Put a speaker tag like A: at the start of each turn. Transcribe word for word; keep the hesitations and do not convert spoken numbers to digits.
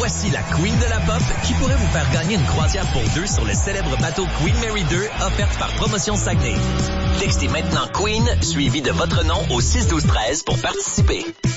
A: Voici la Queen de la Pop qui pourrait vous faire gagner une croisière pour deux sur le célèbre bateau Queen Mary deux offerte par Promotion Saguenay. Textez maintenant Queen suivi de votre nom au six douze treize pour participer.